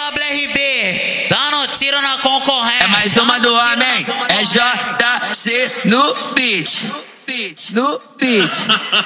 WRB, dando tiro na concorrência. É mais uma do homem, é JC no beat. No beat.